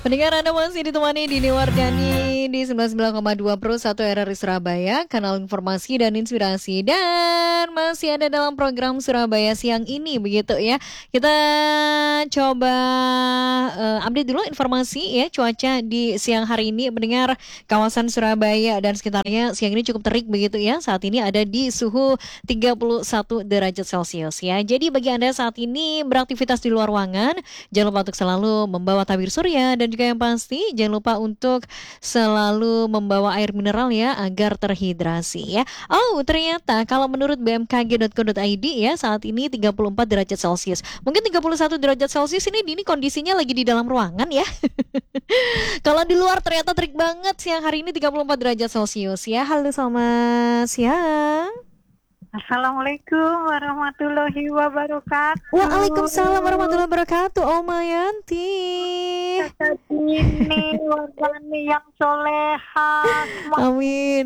Pendengar Anda masih ditemani Dini Wardani di 99,2 Pro 1 RRI Surabaya, kanal informasi dan inspirasi. Dan masih ada dalam program Surabaya siang ini begitu ya. Kita coba update dulu informasi ya cuaca di siang hari ini. Mendengar kawasan Surabaya dan sekitarnya siang ini cukup terik begitu ya. Saat ini ada di suhu 31 derajat Celcius ya. Jadi bagi Anda saat ini beraktivitas di luar ruangan, jangan lupa untuk selalu membawa tabir surya dan juga yang pasti jangan lupa untuk selalu membawa air mineral ya agar terhidrasi ya. Oh, ternyata kalau menurut bmkg.co.id ya saat ini 34 derajat Celcius. Mungkin 31 derajat Celcius ini kondisinya lagi di dalam ruangan ya. Kalau di luar ternyata terik banget siang hari ini 34 derajat Celcius ya. Halo selamat siang. Assalamualaikum warahmatullahi wabarakatuh. Waalaikumsalam warahmatullahi wabarakatuh. Oma Yanti. Kakak Dini, Wardani yang soleha. Amin.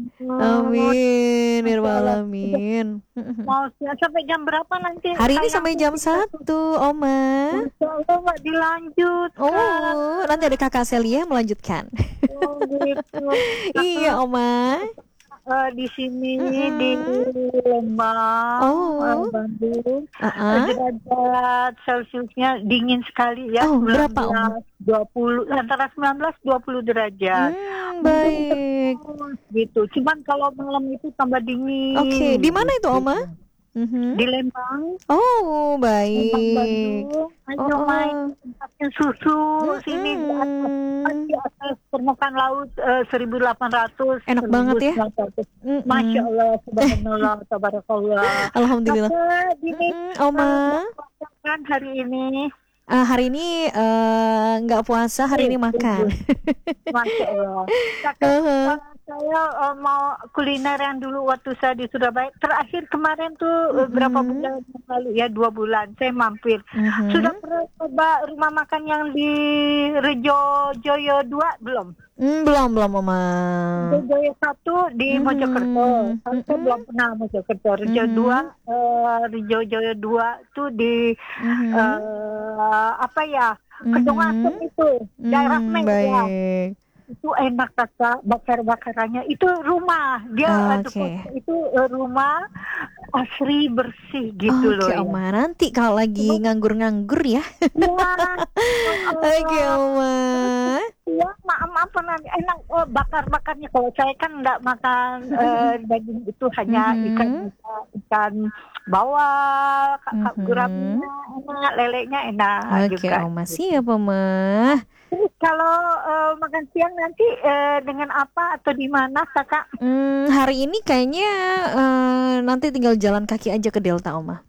Amin. Amin. Mau sampai jam berapa nanti? Hari ini sampai jam 1, Oma. Insya Mbak dilanjut. Oh, nanti ada kakak Celia melanjutkan. Oh, gitu. Iya, Oma. Di sini di Lembang, Bandung, derajat Celciusnya dingin sekali ya. Oh, berapa, Om? 20, antara 19-20 derajat. Baik. Gitu. Cuman kalau malam itu tambah dingin. Oke, di mana itu, Oma? Di Lembang. Oh, baik. Bandung. Ayo main tempatnya susu sini di atas permukaan laut 1.800. Enak banget ya. Masya Allah, subhanallah, tabarakallah. Alhamdulillah. Oma. Kan hari ini. Hari ini nggak puasa, hari ini makan. Masya Allah. Saya mau kulineran dulu waktu saya di Surabaya. Terakhir kemarin tuh berapa bulan lalu ya, 2 bulan saya mampir. Sudah pernah coba rumah makan yang di Rejo Joyo 2 belum? Belum Oma. Joyo 1 di Mojokerto. Saya belum pernah Mojokerto. Rejo 2, Rejo Joyo 2 tuh di apa ya? Kedung Asem itu, daerah Medan. Itu enak kakak, bakar-bakarannya itu rumah dia itu rumah asri bersih gitu loh. Oke, Oma, nanti kalau lagi nganggur-nganggur ya. Oke, Oma. Ya, maaf nanti enak bakar-bakarnya. Kalau saya kan enggak makan daging itu, hanya ikan bawal, guraminya enak, lelenya enak juga. Oke, Oma, siap Oma. Kalau makan siang nanti dengan apa atau di mana kakak? Hari ini kayaknya nanti tinggal jalan kaki aja ke Delta, Oma.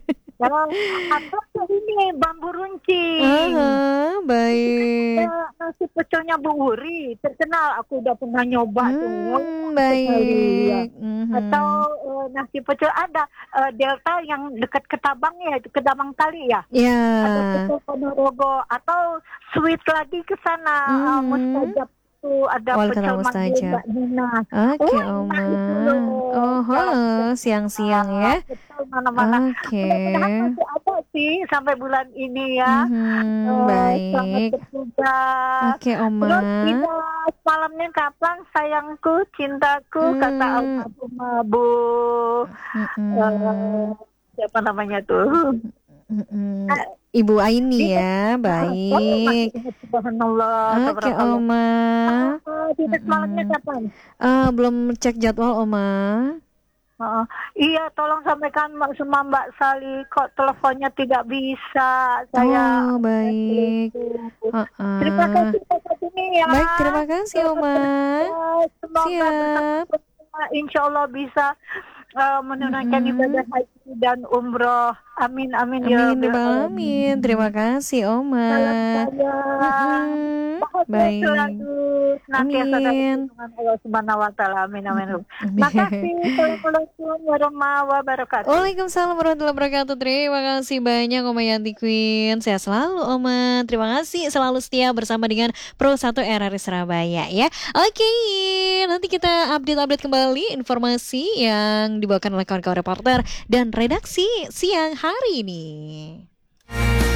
Atau ini bambu runcing. Baik. Nasi pecelnya Bu Wuri terkenal, aku udah pernah nyoba tuh. Baik. Atau nasi pecel ada Delta yang dekat Ketabang ya, itu Kedamang kali ya. Ya. Atau Ponorogo atau sweet lagi ke sana, Mustajab tuh ada pecel manggil Mbak Nina. Oke, Oma. Siang-siang ya. Mana-mana. Oke. Mudah-mudahan masih ada sih sampai bulan ini ya. Baik. Oke, Oma. Terus kita malamnya kapan sayangku, cintaku, kata almarhumah Bu siapa namanya tuh? Ibu Aini ya, baik. Subhanallah. Oke, Oma. Kita malamnya kapan? Belum cek jadwal, Oma. Iya, tolong sampaikan sama Mbak Sali, kok teleponnya tidak bisa. Saya baik. Terima kasih Kakak Dini ya. Baik, terima kasih Oma. Semoga bersama insya Allah bisa menunaikan ibadah haji dan umroh. Amin amin ya Amin amin. Terima kasih Oma. Baik. Amin. Allah Subhanahu wa taala. Amin amin. Makasih. Assalamualaikum warahmatullahi wabarakatuh. Waalaikumsalam warahmatullahi wabarakatuh. Terima kasih banyak Oma Yanti Queen. Sehat selalu Oma. Terima kasih selalu setia bersama dengan Pro 1 RRI Surabaya ya. Oke, nanti kita update kembali informasi yang dibawakan oleh kawan-kawan reporter dan redaksi siang hari ini.